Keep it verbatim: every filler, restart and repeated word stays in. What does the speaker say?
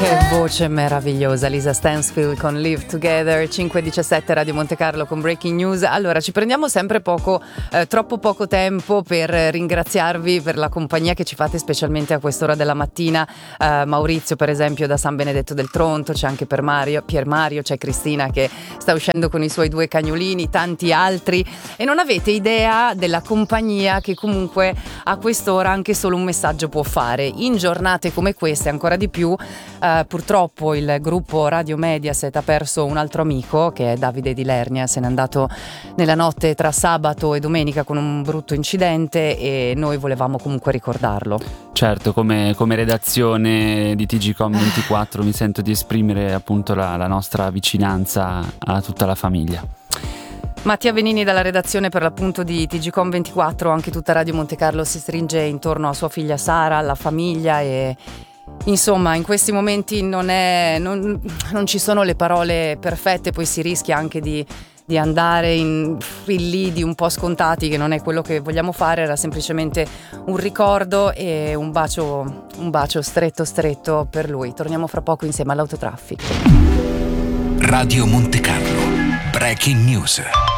Che voce meravigliosa, Lisa Stansfield con Live Together. Cinque e diciassette, Radio Monte Carlo con Breaking News. Allora, ci prendiamo sempre poco, eh, troppo poco tempo per ringraziarvi per la compagnia che ci fate, specialmente a quest'ora della mattina. eh, Maurizio, per esempio, da San Benedetto del Tronto, c'è anche per Mario, Pier Mario, c'è Cristina che sta uscendo con i suoi due cagnolini, tanti altri, e non avete idea della compagnia che comunque a quest'ora anche solo un messaggio può fare. In giornate come queste ancora di più. Uh, purtroppo il gruppo Radio Mediaset ha perso un altro amico, che è Davide Di Lernia. Se n'è andato nella notte tra sabato e domenica con un brutto incidente e noi volevamo comunque ricordarlo. Certo, come, come redazione di T G Com ventiquattro mi sento di esprimere appunto la, la nostra vicinanza a tutta la famiglia. Mattia Venini dalla redazione per l'appunto di T G Com ventiquattro, anche tutta Radio Monte Carlo si stringe intorno a sua figlia Sara, alla famiglia, e insomma in questi momenti non, è, non, non ci sono le parole perfette, poi si rischia anche di, di andare in lidi un po' scontati, che non è quello che vogliamo fare. Era semplicemente un ricordo e un bacio, un bacio stretto stretto per lui. Torniamo fra poco insieme all'autotraffico. Radio Monte Carlo, Breaking News.